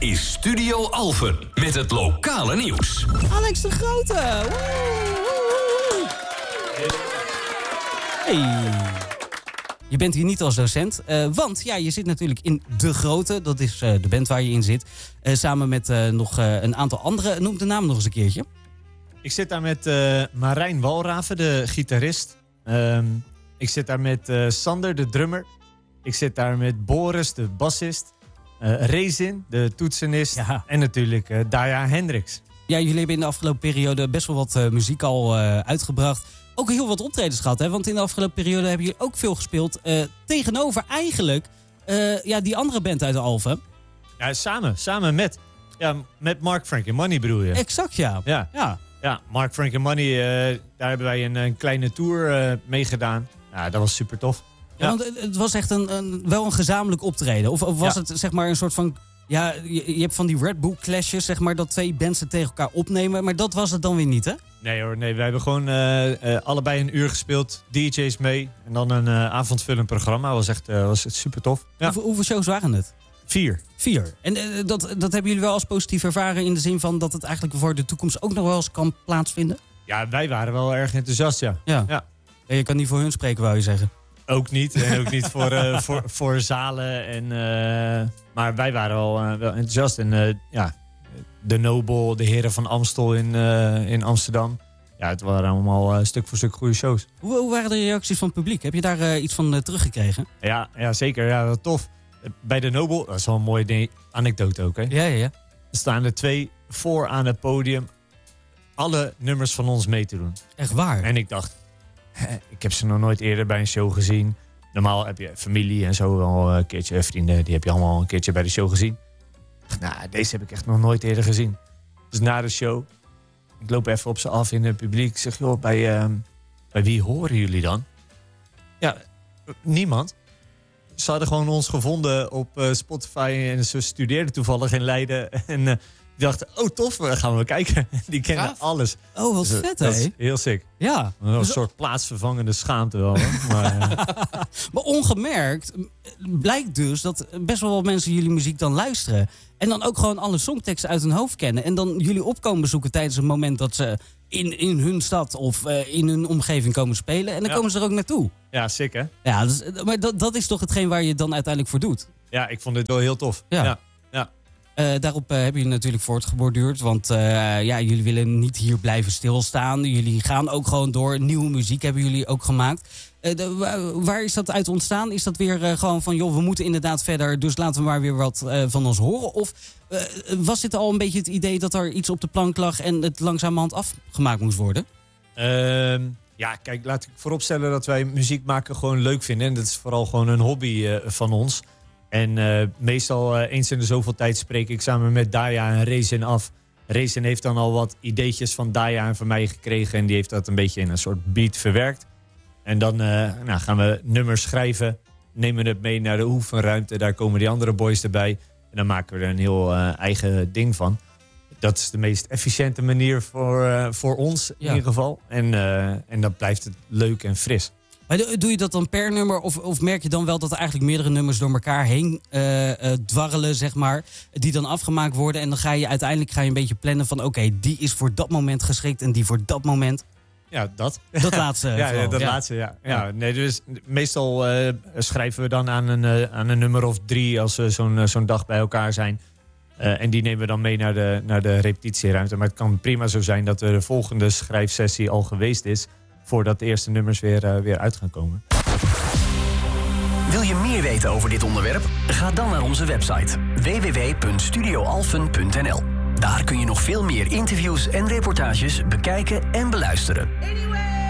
is Studio Alphen met het lokale nieuws. Alex de Grote. Hey. Je bent hier niet als docent, want je zit natuurlijk in De Grote. Dat is de band waar je in zit. Samen met nog een aantal anderen. Noem de naam nog eens een keertje. Ik zit daar met Marijn Walraven, de gitarist. Ik zit daar met Sander, de drummer. Ik zit daar met Boris, de bassist. Rezin, de toetsenist. Ja. En natuurlijk Daya Hendricks. Ja, jullie hebben in de afgelopen periode best wel wat muziek al uitgebracht. Ook heel wat optredens gehad, hè? Want in de afgelopen periode hebben jullie ook veel gespeeld. Tegenover eigenlijk die andere band uit de Alphen. Ja, samen met Mark, Frank and Money bedoel je? Exact, ja. Ja, Mark, Frank and Money, daar hebben wij een kleine tour mee gedaan. Ja, dat was super tof. Ja, want het was echt wel een gezamenlijk optreden. Of was het zeg maar een soort van... Ja, je hebt van die Red Bull clashes, zeg maar, dat twee bands het tegen elkaar opnemen. Maar dat was het dan weer niet, hè? Nee hoor, nee. Wij hebben gewoon allebei een uur gespeeld. DJ's mee. En dan een avondvullend programma. Was echt super tof. Ja. Hoeveel shows waren het? 4. En dat hebben jullie wel als positief ervaren in de zin van dat het eigenlijk voor de toekomst ook nog wel eens kan plaatsvinden? Ja, wij waren wel erg enthousiast, ja. Ja. Je kan niet voor hun spreken, wou je zeggen? Ook niet. En ook niet voor zalen. Maar wij waren wel enthousiast. En de Nobel, de Heren van Amstel in Amsterdam. Ja, het waren allemaal stuk voor stuk goede shows. Hoe waren de reacties van het publiek? Heb je daar iets van teruggekregen? Ja, zeker. Ja, wat tof. Bij de Nobel, dat is wel een mooie anekdote ook, hè? Ja. Er staan er 2 voor aan het podium alle nummers van ons mee te doen. Echt waar? En ik dacht, ik heb ze nog nooit eerder bij een show gezien. Normaal heb je familie en zo wel een keertje, vrienden, die heb je allemaal een keertje bij de show gezien. Nou, deze heb ik echt nog nooit eerder gezien. Dus na de show, ik loop even op ze af in het publiek. Ik zeg, joh, bij wie horen jullie dan? Ja, niemand. Ze hadden gewoon ons gevonden op Spotify en ze studeerden toevallig in Leiden. En die dachten, oh tof, gaan we kijken. Die kennen alles. Oh, wat vet, hè? Dat is heel sick. Ja. Een soort plaatsvervangende schaamte wel. Maar ongemerkt blijkt dus dat best wel wat mensen jullie muziek dan luisteren. En dan ook gewoon alle songteksten uit hun hoofd kennen. En dan jullie opkomen bezoeken tijdens het moment dat ze in hun stad of in hun omgeving komen spelen. En dan komen ze er ook naartoe. Ja, sick hè? Ja, maar dat is toch hetgeen waar je het dan uiteindelijk voor doet? Ja, ik vond dit wel heel tof. Ja. Daarop hebben jullie natuurlijk voortgeborduurd. Want jullie willen niet hier blijven stilstaan. Jullie gaan ook gewoon door. Nieuwe muziek hebben jullie ook gemaakt. Waar is dat uit ontstaan? Is dat weer gewoon van, joh, we moeten inderdaad verder, dus laten we maar weer wat van ons horen? Of was dit al een beetje het idee dat er iets op de plank lag en het langzamerhand afgemaakt moest worden? Ja, kijk, laat ik vooropstellen dat wij muziek maken gewoon leuk vinden. En dat is vooral gewoon een hobby van ons. En meestal eens in de zoveel tijd spreek ik samen met Daya en Rezin af. Rezin heeft dan al wat ideetjes van Daya en van mij gekregen. En die heeft dat een beetje in een soort beat verwerkt. En dan gaan we nummers schrijven. Nemen het mee naar de oefenruimte. Daar komen die andere boys erbij. En dan maken we er een heel eigen ding van. Dat is de meest efficiënte manier voor ons in ieder geval. En dan blijft het leuk en fris. Maar doe je dat dan per nummer? Of merk je dan wel dat er eigenlijk meerdere nummers door elkaar heen dwarrelen, zeg maar. Die dan afgemaakt worden. En dan ga je uiteindelijk een beetje plannen van, oké, die is voor dat moment geschikt en die voor dat moment. Ja, dat. Dat laatste. Laatste. Nee, dus meestal schrijven we dan aan een nummer of 3 als we zo'n dag bij elkaar zijn. En die nemen we dan mee naar de repetitieruimte. Maar het kan prima zo zijn dat de volgende schrijfsessie al geweest is voordat de eerste nummers weer uit gaan komen. Wil je meer weten over dit onderwerp? Ga dan naar onze website www.studioalphen.nl. Daar kun je nog veel meer interviews en reportages bekijken en beluisteren.